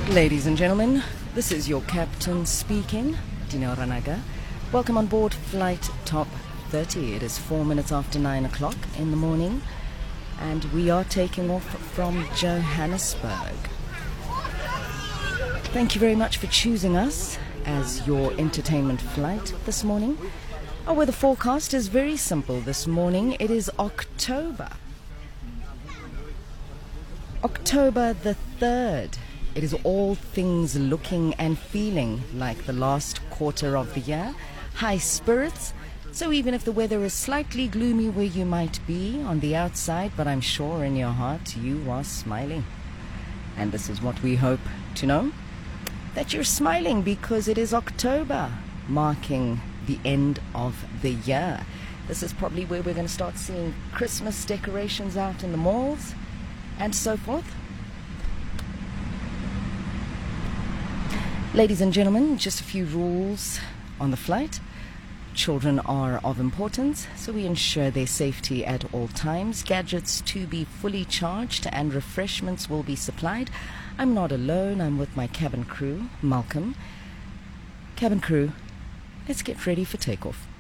Ladies and gentlemen, this is your captain speaking, Dino Ranaga. Welcome on board Flight Top 30. It is 4 minutes after 9 o'clock in the morning, and we are taking off from Johannesburg. Thank you very much for choosing us as your entertainment flight this morning. Our weather forecast is very simple this morning. It is October the 3rd. It is all things looking and feeling like the last quarter of the year. High spirits. So even if the weather is slightly gloomy where you might be on the outside, but I'm sure in your heart you are smiling. And this is what we hope to know, that you're smiling because it is October, marking the end of the year. This is probably where we're going to start seeing Christmas decorations out in the malls and so forth. Ladies and gentlemen, just a few rules on the flight. Children are of importance, so we ensure their safety at all times. Gadgets to be fully charged and refreshments will be supplied. I'm not alone, I'm with my cabin crew, Malcolm. Cabin crew, let's get ready for takeoff.